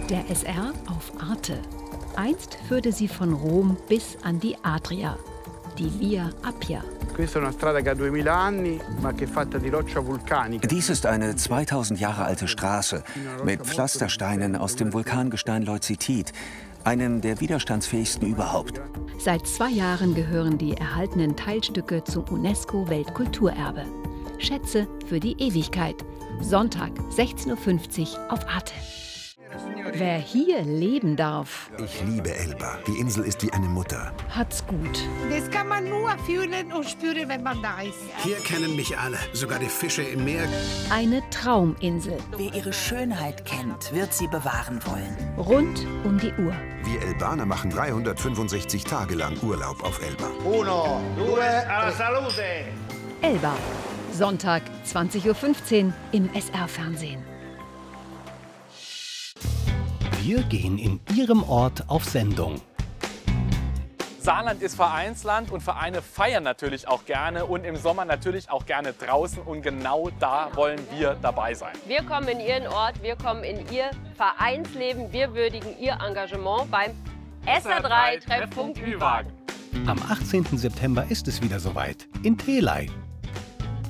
Der SR auf Arte. Einst führte sie von Rom bis an die Adria, die Via Appia. Dies ist eine 2000 Jahre alte Straße mit Pflastersteinen aus dem Vulkangestein Leucitit, einem der widerstandsfähigsten überhaupt. Seit 2 Jahren gehören die erhaltenen Teilstücke zum UNESCO-Weltkulturerbe. Schätze für die Ewigkeit. Sonntag, 16:50 Uhr auf Arte. Wer hier leben darf, Ich liebe Elba. Die Insel ist wie eine Mutter. hat's gut. Das kann man nur fühlen und spüren, wenn man da ist. Hier kennen mich alle, sogar die Fische im Meer. Eine Trauminsel. Wer ihre Schönheit kennt, wird sie bewahren wollen. Rund um die Uhr. Wir Elbaner machen 365 Tage lang Urlaub auf Elba. Uno, due, alla salute! Elba. Sonntag, 20:15 Uhr im SR-Fernsehen. Wir gehen in Ihrem Ort auf Sendung. Saarland ist Vereinsland und Vereine feiern natürlich auch gerne und im Sommer natürlich auch gerne draußen und genau da wollen wir dabei sein. Wir kommen in Ihren Ort, wir kommen in Ihr Vereinsleben, wir würdigen Ihr Engagement beim SR3 Treffpunkt Ü-Wagen. Am 18. September ist es wieder soweit in Telei.